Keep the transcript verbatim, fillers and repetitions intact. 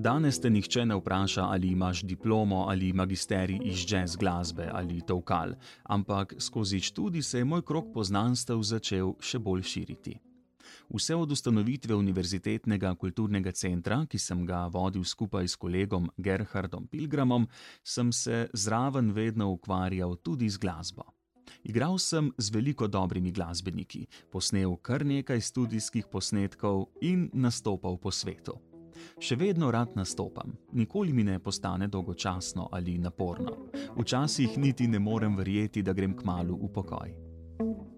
Danes te nihče ne vpraša, ali imaš diplomo ali magisterij iz jazz glasbe ali tolkal, ampak skozi študij se je moj krog poznanstev začel še bolj širiti. Vse od ustanovitve Univerzitetnega kulturnega centra, ki sem ga vodil skupaj s kolegom Gerhardom Pilgramom, sem se zraven vedno ukvarjal tudi z glasbo. Igral sem z veliko dobrimi glasbeniki, posnel kar nekaj studijskih posnetkov in nastopal po svetu. Še vedno rad nastopam, nikoli mi ne postane dolgočasno ali naporno. Včasih niti ne morem verjeti, da grem kmalu v pokoj.